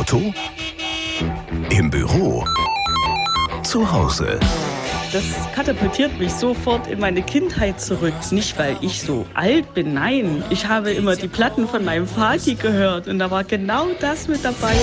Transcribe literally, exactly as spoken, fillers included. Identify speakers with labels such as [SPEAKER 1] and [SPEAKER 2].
[SPEAKER 1] Auto? Im Büro? Zu Hause?
[SPEAKER 2] Das katapultiert mich sofort in meine Kindheit zurück. Nicht, weil ich so alt bin, nein. Ich habe immer die Platten von meinem Vati gehört und da war genau das mit dabei.